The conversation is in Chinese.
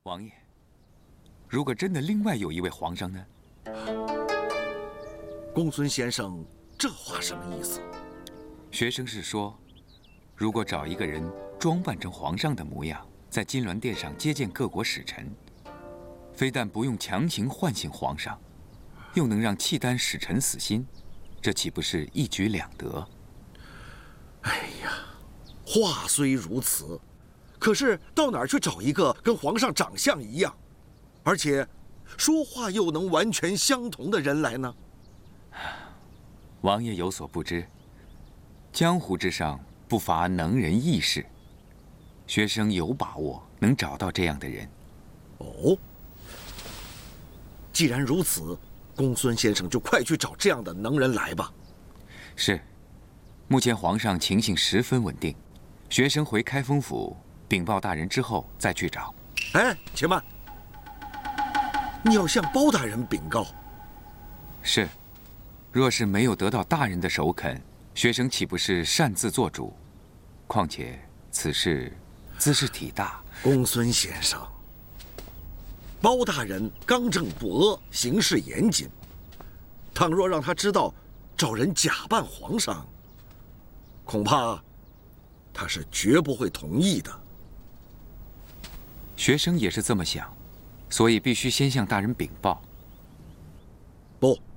王爷，如果真的另外有一位皇上呢？ 公孙先生，这话什么意思？ 学生是说，如果找一个人装扮成皇上的模样，在金銮殿上接见各国使臣，非但不用强行唤醒皇上，又能让契丹使臣死心，这岂不是一举两得？ 哎呀，话虽如此，可是到哪儿去找一个跟皇上长相一样，而且说话又能完全相同的人来呢？ 王爷有所不知，江湖之上不乏能人异士，学生有把握能找到这样的人。 哦，既然如此，公孙先生就快去找这样的能人来吧。 是，目前皇上情形十分稳定，学生回开封府禀报大人之后再去找。 哎，且慢，你要向包大人禀告。 是，若是没有得到大人的首肯，学生岂不是擅自做主？况且此事兹事体大。 公孙先生，包大人刚正不阿，行事严谨。倘若让他知道找人假扮皇上，恐怕他是绝不会同意的。 学生也是这么想，所以必须先向大人禀报。 不，